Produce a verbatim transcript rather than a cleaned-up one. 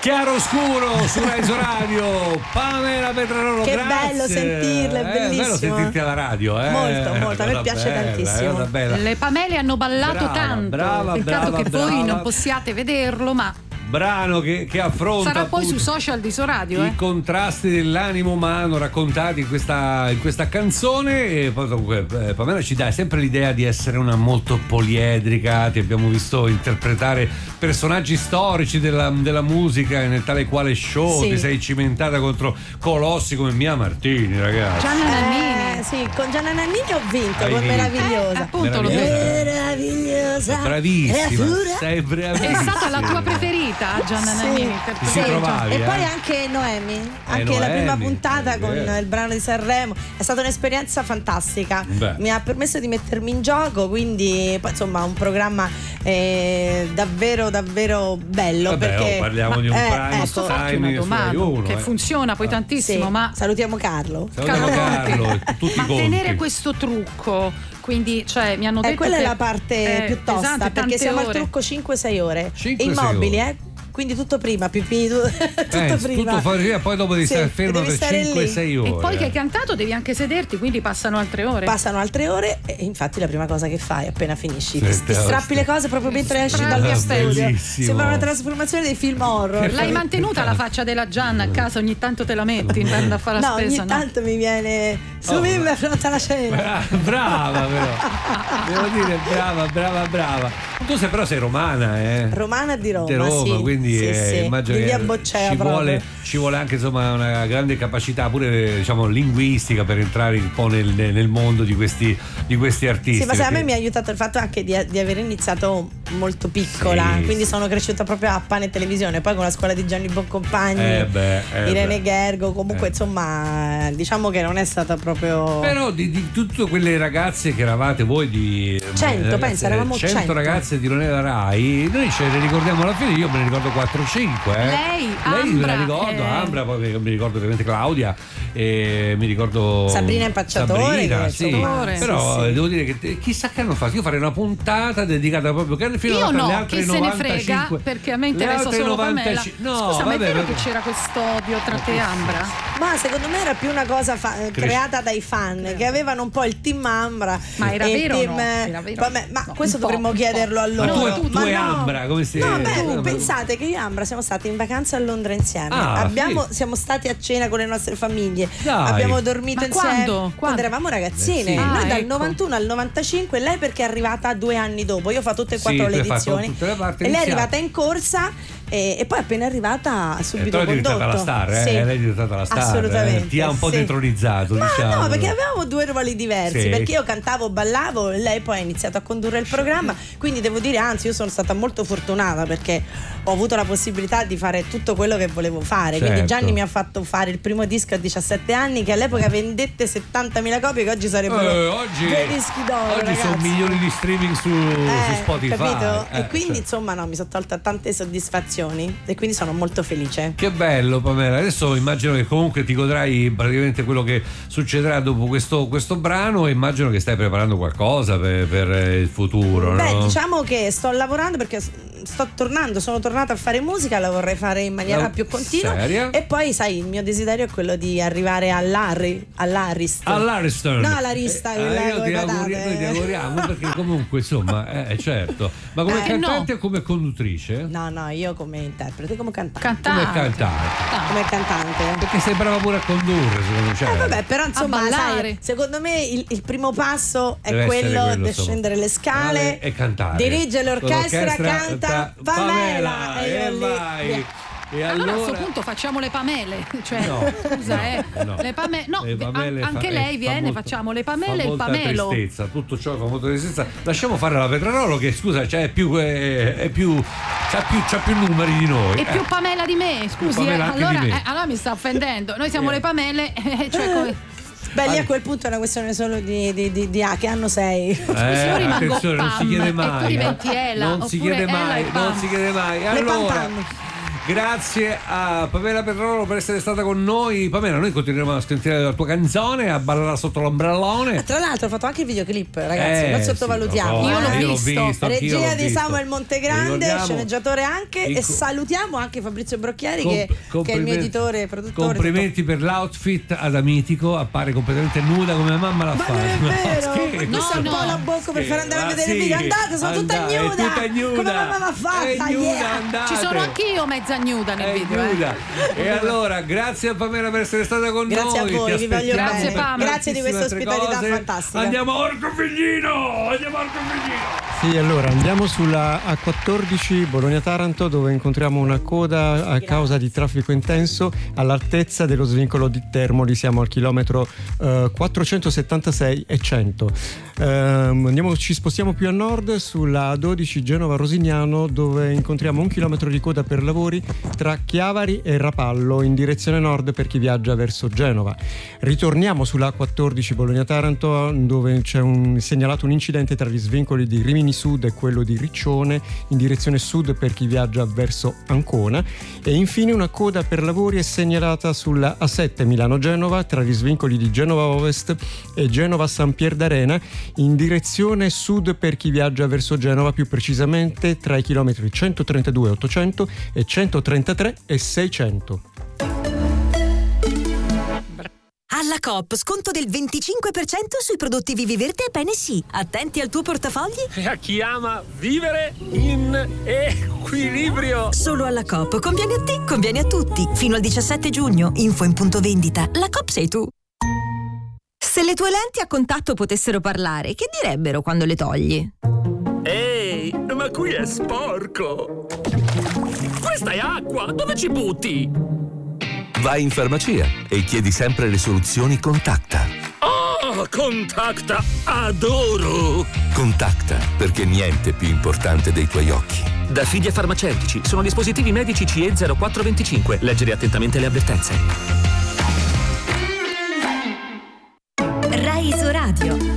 Chiaroscuro su Reso Radio, Pamela Petrarolo, che grazie. bello sentirla, è eh, bellissimo. È bello sentirti alla radio, eh. Molto, molto, a me Bella, piace bella, tantissimo. bella. Le Pamele hanno ballato Brava, tanto. brava, Peccato brava, che brava. voi non possiate vederlo, ma Brano che, che affronta sarà poi appunto su social di Soradio, i eh. contrasti dell'animo umano raccontati in questa, in questa canzone. E poi comunque eh, Pamela ci dà sempre l'idea di essere una molto poliedrica. Ti abbiamo visto interpretare personaggi storici della, della musica nel tale quale show. Sì. Ti sei cimentata contro colossi come Mia Martini, ragazzi. Gianna Nannini. Eh, sì, con Gianna Nannini ho vinto, Hai con vinto. Meravigliosa. Eh, appunto, lo Meravigliosa. Meravigliosa. Bravissima, Creatura. sei bravissima. È stata la tua preferita, Gianna Sì. Nannini? Ti si trovavi, E eh? poi anche Noemi, anche la Noemi, prima puntata è con vero. il brano di Sanremo, è stata un'esperienza fantastica. Beh. Mi ha permesso di mettermi in gioco, quindi poi insomma un programma eh, davvero davvero bello. Vabbè, perché oh, parliamo di un eh, prime ecco, Posso farti una time su domanda Rai uno, che eh. funziona poi sì, tantissimo, ma salutiamo Carlo. Salutiamo Carlo e tutti i ma conti. tenere questo trucco, quindi cioè mi hanno E detto quella che è la parte è più tosta, pesante, perché tante siamo ore. al trucco cinque sei ore. cinque sei Immobili, ore. eh? Quindi tutto prima, pipì, tu- tutto Eh, prima. tutto fuori via, poi dopo devi Sì, stare fermo devi per stare cinque lì. sei ore. E poi che hai cantato devi anche sederti, quindi passano altre ore. Passano altre ore e infatti la prima cosa che fai appena finisci ti, Sette ti strappi ore. le cose proprio mentre esci Strappi. dal mio studio. Bellissimo. Sembra una trasformazione dei film horror. L'hai mantenuta la faccia della Gianna a casa? Ogni tanto te la metti in a fare la No, spesa, ogni no? tanto mi viene su Oh, mi ma- affronta la cena. Bra- Brava però. Devo dire brava, brava, brava. Tu sei però sei romana, eh. Romana di Roma, Di Roma, sì, quindi sì, eh, sì. immagino Di via che Boccea ci proprio. vuole, ci vuole anche insomma una grande capacità pure diciamo linguistica per entrare un po' nel, nel mondo di questi, di questi artisti. Sì, ma sai, a me perché- mi ha aiutato il fatto anche di, di aver iniziato molto piccola, Sì, quindi sì. sono cresciuta proprio a pane e televisione, poi con la scuola di Gianni Boncompagni, Eh beh, eh Irene beh. Gergo, comunque Eh. insomma diciamo che non è stata proprio... Però di, di tutte quelle ragazze che eravate voi di Cento, ragazze, pensa, eravamo cento. ragazze di Ronella Rai, noi ce ne ricordiamo alla fine, io me ne ricordo quattro cinque. Eh. Lei, Lei me la Ambra, ricordo, eh. Ambra, poi mi ricordo ovviamente Claudia, e mi ricordo Sabrina Impacciatore, Sabrina, che, sì. insomma, Però sì, sì. devo dire che te- chissà che hanno fatto, io farei una puntata dedicata proprio che fino Io alle no, altre chi se ne novantacinque frega, perché a me le interessa altre solo Pamela. novantacinque No, Scusa, ma è vabbè, vero vabbè. che c'era quest'odio tra te e Ambra? Ma secondo me era più una cosa fa- creata dai fan che avevano un po' il team Ambra. Ma era e il vero o team, no? Era vero? Vabbè, ma No, questo un po', dovremmo un po'. chiederlo a Ma loro. tu e- tu Ma e no. Ambra, come si- No, beh, come- pensate che io e Ambra siamo stati in vacanza a Londra insieme. Ah, Abbiamo, sì. siamo stati a cena con le nostre famiglie. Dai. Abbiamo dormito Ma insieme quando? Quando? eravamo ragazzine. Eh, sì. Noi Ah, dal ecco. novantuno al novantacinque, lei perché è arrivata due anni dopo. Io ho fatto tutte e Sì, quattro tu le hai fatto edizioni. tutte le parti E lei è iniziali. arrivata in corsa e, e poi appena arrivata ha Eh, subito però è condotto. diventata la star, eh? Sì. Lei è diventata la star. Assolutamente. eh. Ti ha un po' sì. detronizzato, Ma diciamo. no, perché avevamo due ruoli diversi. Sì. Perché io cantavo, ballavo, e lei poi ha iniziato a condurre il programma. Quindi devo dire, anzi, io sono stata molto fortunata perché ho avuto la possibilità di fare tutto quello che volevo fare. Quindi Certo. Gianni mi ha fatto fare il primo disco a diciassette anni, che all'epoca vendette settantamila copie, che oggi sarebbero Eh, oggi, due dischi d'oro. oggi sono ragazzi. milioni di streaming su, Eh, su Spotify. capito? Eh, e quindi cioè. insomma no, mi sono tolta tante soddisfazioni e quindi sono molto felice. Che bello, Pamela. Adesso immagino che comunque ti godrai praticamente quello che succederà dopo questo, questo brano, e immagino che stai preparando qualcosa per, per il futuro. Beh, no? diciamo che sto lavorando perché sto tornando, sono tornata a fare musica, la vorrei fare in maniera La- più continua. seria? E poi, sai, il mio desiderio è quello di arrivare all'Arri, all'Arist. All'Ariston. No, all'Arista, Eh, quella io con ti le auguri- patate. noi ti auguriamo perché comunque insomma eh, certo. Ma come Eh, cantante no. o come conduttrice? No, no, io come interprete, come cantante. Cantante. Come cantante. come cantante. Perché sei brava pure a condurre, secondo me. Cioè, Eh, vabbè, però insomma, ballare. sai, secondo me il, il primo passo è Deve essere quello quello, di insomma. scendere le scale e cantare. dirige l'orchestra, L'orchestra, canta ta- Pamela, e io e lì, vai. via. E Allora, allora a questo punto facciamo le Pamele, cioè No, scusa, no, eh. no. Le Pamele, no, Le Pamele an- anche fa- lei fa viene, molto- facciamo le fa Pamele e il molta Pamelo. tristezza, tutto ciò fa molta tristezza. Lasciamo fare la Petrarolo che scusa, cioè è più è, è più c'ha più c'ha più numeri di noi. E più Eh. Pamela di me, scusi, eh. Pamela anche Allora, di me. eh, allora mi sta offendendo. Noi siamo Eh. le Pamele, eh, cioè come... Beh, lì a quel punto è una questione solo di, di, di, di ah, che anno sei? Eh, io rimango attenzione, non si Pam, chiede e mai. tu diventi Ela, non si oppure chiede Ela mai, e Pam. non si chiede mai. Le Allora, Pam Pam. Grazie a Pamela Perrolo per essere stata con noi. Pamela, noi continueremo a sentire la tua canzone, a ballare sotto l'ombrellone. Tra l'altro ho fatto anche il videoclip, ragazzi, Eh, non sì, sottovalutiamo. no, Io l'ho eh, visto. visto anch'io Regia l'ho di visto. Samuel Montegrande, Ricordiamo sceneggiatore anche, i e co- salutiamo anche Fabrizio Brocchieri Com- che, che è il mio complimenti- editore e produttore. Complimenti per l'outfit ad Amitico, appare completamente nuda come mamma la Ma fa. non è vero, scherzo. questo è un no. po' la bocca per far andare a Ma vedere sì, il video. Andate, sono tutta andate, nuda, è tutta nuda. come mamma va È fatta, nuda, yeah. andate. Ci sono anch'io mezza nuda nel È video. eh. nuda. E allora, grazie a Pamela per essere stata con Grazie a noi. voi, Ti vi voglio aspettiamo bene. per Grazie, Pam. Grazie di questa tantissime altre ospitalità cose. fantastica. Andiamo a Orco Figlino, andiamo a Orco Figlino. Sì, allora andiamo sulla A quattordici Bologna-Taranto, dove incontriamo una coda a causa di traffico intenso all'altezza dello svincolo di Termoli. Siamo al chilometro eh, quattrocentosettantasei e cento. Ehm, andiamo, ci spostiamo più a nord sulla A dodici Genova-Rosignano, dove incontriamo un chilometro di coda per lavori tra Chiavari e Rapallo in direzione nord per chi viaggia verso Genova. Ritorniamo sulla A quattordici Bologna-Taranto, dove c'è un, segnalato un incidente tra gli svincoli di Rimini Sud e quello di Riccione in direzione sud per chi viaggia verso Ancona. E infine una coda per lavori è segnalata sulla A sette Milano-Genova tra gli svincoli di Genova Ovest e Genova San Pier d'Arena in direzione sud per chi viaggia verso Genova, più precisamente tra i chilometri centotrentadue ottocento e centotrentatré e seicento. Alla Coop sconto del venticinque per cento sui prodotti Viviverde e Pene-Sì. Attenti al tuo portafogli. E a chi ama vivere in equilibrio. Solo alla Coop. Conviene a te, conviene a tutti. Fino al diciassette giugno. Info in punto vendita. La Coop sei tu. Se le tue lenti a contatto potessero parlare, che direbbero quando le togli? Ehi, ma qui è sporco. Questa è acqua, dove ci butti? Vai in farmacia e chiedi sempre le soluzioni Contacta. Oh, Contacta, adoro! Contacta, perché niente è più importante dei tuoi occhi. Da Fidia Farmaceutici, sono dispositivi medici C E zero quattro venticinque. Leggere attentamente le avvertenze. Rai Iso Radio.